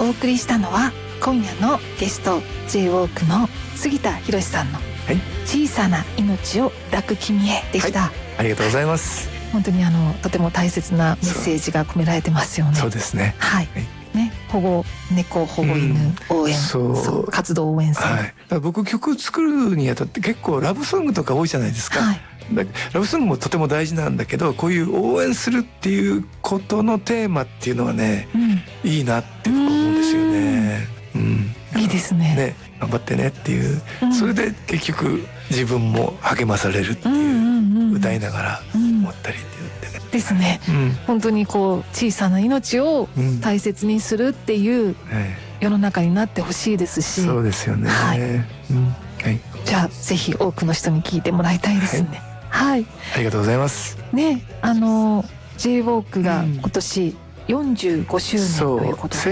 お送りしたのは今夜のゲスト J-WALK の杉田博さんの小さな命を抱く君へでした、 ありがとうございます。 本当にとても大切なメッセージが込められてますよね。 そうですね。 ね、保護猫保護犬応援、そう活動応援さん、 だから僕曲作るにあたって結構ラブソングとか多いじゃないですか、ラブソングもとても大事なんだけど、こういう応援するっていうことのテーマっていうのはね、いいなって思うんですよね。 いいですね。 頑張ってねっていう、それで結局自分も励まされるっていう、歌いながら思ったりって言ってね。 ですね。本当にこう小さな命を大切にするっていう世の中になってほしいですし。 そうですよね。 じゃあぜひ多くの人に聞いてもらいたいですね。ありがとうございます。 ね、J-WALK が今年45周年ということで、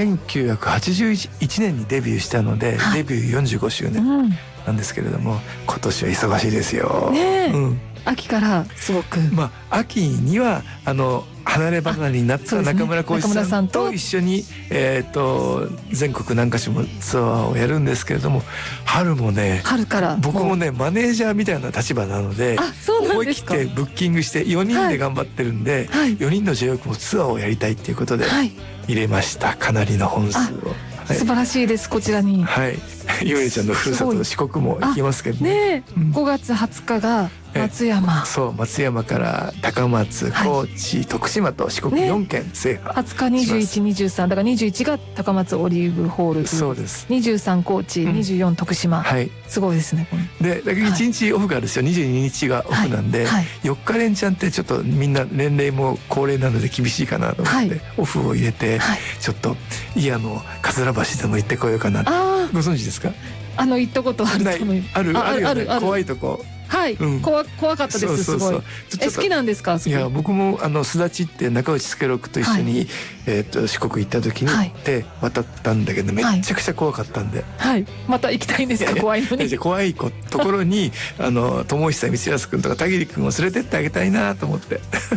1981年にデビューしたので、デビュー45周年なんですけれども、今年は忙しいですよ。 秋からすごく、 秋には離れ離れになった中村浩一さんと一緒に全国何か所もツアーをやるんですけれども、春もね、 春から僕もねマネージャーみたいな立場なので、思い切ってブッキングして4人で頑張ってるんで、4人の J-WALKもツアーをやりたいっていうことで入れました。かなりの本数を。 素晴らしいです。こちらにゆめちゃんのふるさと四国も行きますけどね。 5月20日が松山、 松山から高松、高知、徳島と四国4県制覇。 20日、21、23だから21が高松オリーブホール。 そうです。 23高知、24徳島。すごいですね。 でだけど1日オフがあるんですよ。22日がオフなんで、4日連チャンってちょっとみんな年齢も高齢なので厳しいかなと思ってオフを入れて、ちょっと桂橋でも行ってこようかな。ご存知ですか？ 行ったことあると思う。 ある怖いとこ。 怖かったです。すごい。好きなんですか？ いや、僕もすだちって中内助六と一緒に四国行った時に渡ったんだけど、めちゃくちゃ怖かったんで、 また行きたいんですか？怖いのに。 怖いところに友久光康君とか田切君を連れてってあげたいなと思って。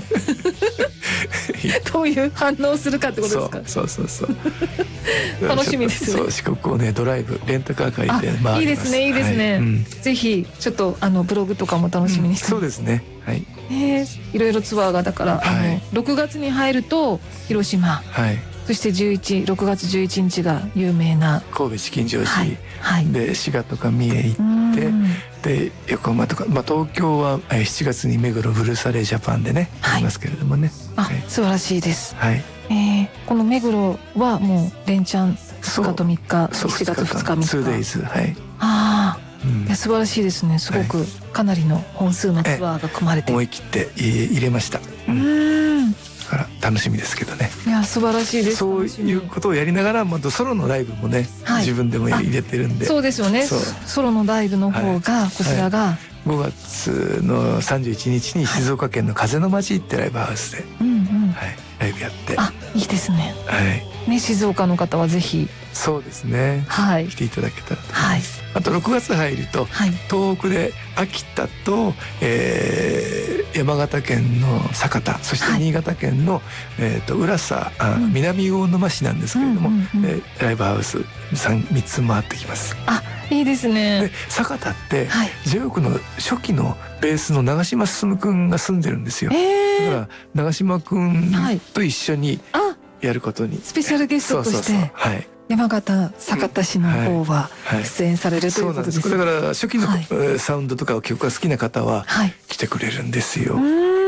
どういう反応するかってことですか？そう楽しみですね。 四国をねドライブレンタカー借りて回ります。いいですね、 いいですね。ぜひちょっとブログとかも楽しみにして。 そうですね。 いろいろツアーがだから6月に入ると広島、そして6月11日が有名な神戸紫禁城市で、滋賀とか三重行って、で横浜とか、東京は7月に目黒ブルーサレージャパンでねありますけれどもね。 素晴らしいです。この目黒はもう連チャン2日と3日、7月2日3日 2days。 素晴らしいですね。すごくかなりの本数のツアーが組まれて、 思い切って入れました。だから楽しみですけどね。 いや素晴らしいです。 そういうことをやりながら、ソロのライブもね、自分でも入れてるんで。そうですよね。ソロのライブの方がこちらが 5月の31日に静岡県の風の街ってライブハウスでライブやって。 いいですね。静岡の方はぜひ。 そうですね。来ていただけたらと思います。あと6月入ると東北で秋田と山形県の酒田、そして新潟県の浦佐、南魚沼市なんですけれども、ライブハウス3つ回ってきます。 いいですね。 で酒田って J-WALK の初期のベースの長嶋進君が住んでるんですよ。だから長嶋君と一緒にやることに、 スペシャルゲストとして山形酒田市の方は出演されるということです。 だから初期のサウンドとか曲が好きな方は来てくれるんですよ。